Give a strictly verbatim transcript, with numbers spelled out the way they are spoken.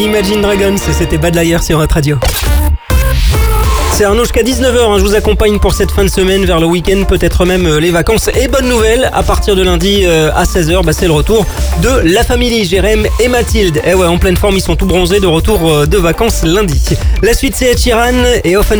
Imagine Dragons, c'était Bad Liar sur Hot Radio. C'est Arnaud jusqu'à dix-neuf heures, hein, je vous accompagne pour cette fin de semaine vers le week-end, peut-être même euh, les vacances. Et bonne nouvelle, à partir de lundi euh, à seize heures, bah, c'est le retour de La Famille, Jérém et Mathilde. Eh ouais, en pleine forme, ils sont tout bronzés, de retour euh, de vacances lundi. La suite, c'est Ed Sheeran et Offen